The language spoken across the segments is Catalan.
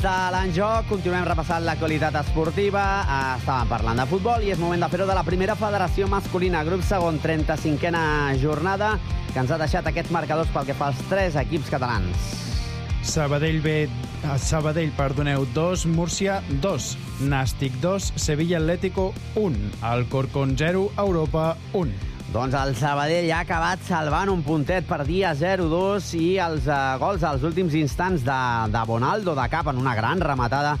En joc, continuem repassant l'actualitat esportiva. Estàvem parlant de futbol i és moment de fer-ho de la primera federació masculina, grup segon, 35a jornada, que ens ha deixat aquests marcadors pel que fa als 3 equips catalans. Sabadell 2, Múrcia 2, Nàstic 2, Sevilla Atlético 1, Alcorcón 0, Europa 1. Doncs el Sabadell ha acabat salvant un puntet per dia 0-2 i els gols als últims instants de Bonaldo de cap en una gran rematada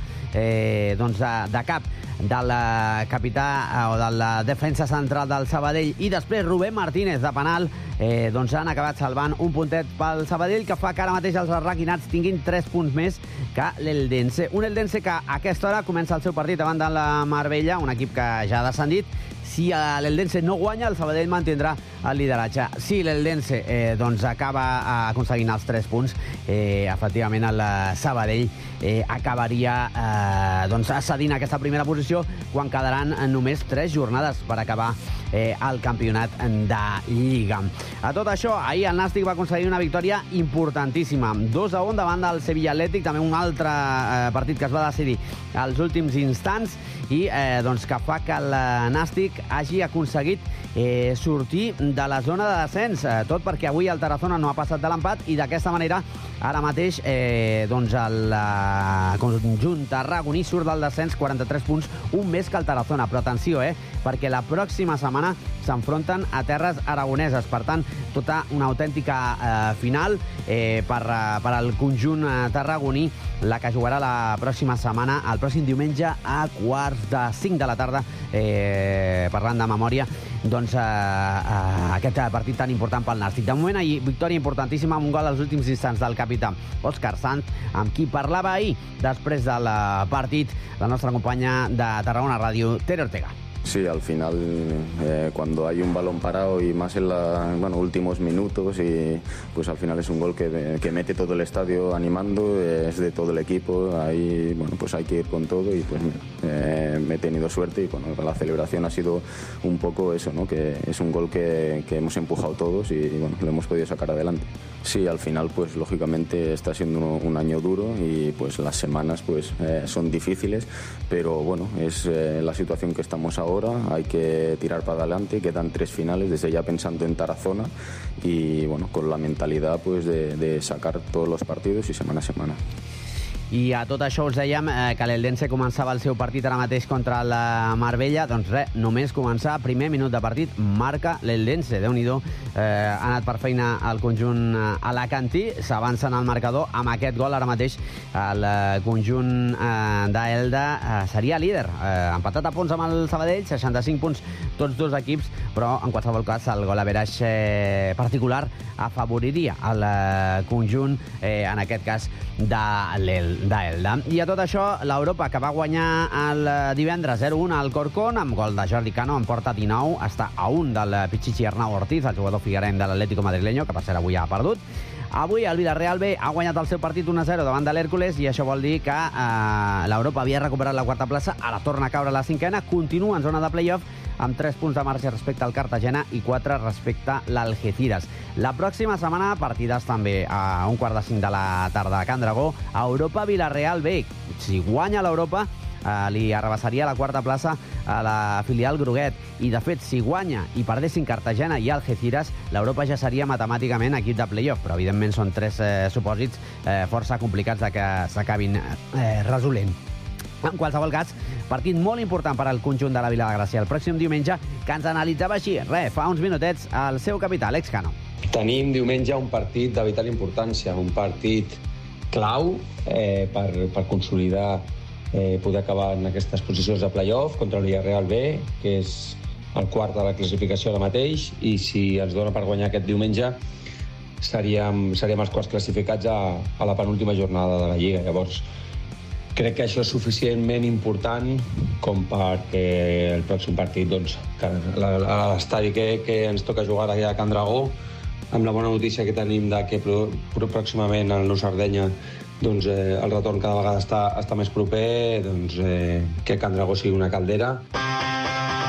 de cap del capità o de la defensa central del Sabadell i després Rubén Martínez de penal han acabat salvant un puntet pel Sabadell que fa que ara mateix els arraquinats tinguin 3 punts més que l'Eldense. Un Eldense que a aquesta hora comença el seu partit davant de la Marbella, un equip que ja ha descendit. Si l'Eldense no guanya, el Sabadell mantindrà el lideratge. Si l'Eldense acaba aconseguint els 3 punts, efectivament el Sabadell acabaria cedint aquesta primera posició quan quedaran només 3 jornades per acabar el campionat de Lliga. A tot això, ahir el Nàstic va aconseguir una victòria importantíssima. 2-1 davant del Sevilla Atlètic, també un altre partit que es va decidir als últims instants i que fa que el Nàstic hagi aconseguit sortir de la zona de descens, tot perquè avui el Tarazona no ha passat de l'empat i d'aquesta manera ara mateix el conjunt tarragoní surt del descens 43 punts, un més que el Tarazona, però atenció, perquè la pròxima setmana s'enfronten a terres aragoneses, per tant tota una autèntica final per al conjunt tarragoní, la que jugarà la pròxima setmana, el pròxim diumenge a 4:45 de la tarda, parlant de memòria, aquest partit tan important pel Nàstic. De moment, ahir, victòria importantíssima amb un gol als últims instants del capità Òscar Sant, amb qui parlava ahir, després del partit, la nostra companya de Tarragona Ràdio, Tere Ortega. Sí, al final, cuando hay un balón parado y más en los últimos minutos, y pues al final es un gol que mete todo el estadio animando, es de todo el equipo, ahí pues hay que ir con todo y pues me he tenido suerte y la celebración ha sido un poco eso, ¿no? Que es un gol que hemos empujado todos y lo hemos podido sacar adelante. Sí, al final pues lógicamente está siendo un año duro y pues las semanas pues son difíciles, pero es la situación que estamos ahora, hay que tirar para adelante, quedan 3 finales, desde ya pensando en Tarazona y con la mentalidad pues de sacar todos los partidos y semana a semana. I a tot això us dèiem que l'Eldense començava el seu partit ara mateix contra la Marbella. Doncs res, només començar, primer minut de partit, marca l'Eldense. Déu-n'hi-do, ha anat per feina el conjunt alacantí, s'avança en el marcador amb aquest gol. Ara mateix el conjunt d'Elda seria líder, empatat a punts amb el Sabadell, 65 punts tots dos equips, però en qualsevol cas el gol average particular afavoriria el conjunt, en aquest cas d'Elda. I a tot això, l'Europa, que va guanyar el divendres 0-1 al Corcón, amb gol de Jordi Cano, en porta 19, està a 1 del Pichichi Arnau Ortiz, el jugador figuerenc de l'Atlético madrileño, que per cert avui ha perdut. Avui el Villarreal B ha guanyat el seu partit 1-0 davant de l'Hèrcules i això vol dir que l'Europa havia recuperat la quarta plaça, ara torna a caure a la cinquena, continua en zona de play-off amb 3 punts de marge respecte al Cartagena i 4 respecte a l'Algeciras. La pròxima setmana, partides també a 4:45 de la tarda a Can Dragó, Europa-Villarreal B. Si guanya l'Europa, li arrabassaria la quarta plaça a la filial groguet. I, de fet, si guanya i perdessin Cartagena i Algeciras, l'Europa ja seria matemàticament equip de play-off, però, evidentment, són 3 supòsits força complicats de que s'acabin resolent. En qualsevol cas, partit molt important per al conjunt de la Vila de Gràcia el pròxim diumenge, que ens analitzava així, fa uns minutets, el seu capità, Àlex Cano. Tenim diumenge un partit de vital importància, un partit clau per consolidar poder acabar en aquestes posicions de play-off contra el Villarreal B, que és el quart de la classificació ara mateix, i si ens dona per guanyar aquest diumenge seríem els quarts classificats a la penúltima jornada de la Lliga. Llavors, crec que això és suficientment important com perquè el pròxim partit, doncs, a l'estadi que ens toca jugar allà a Can Dragó, amb la bona notícia que tenim de que pròximament al Nou Sardenya doncs, el retorn cada vegada està més proper, doncs, que Can Dragó sigui una caldera.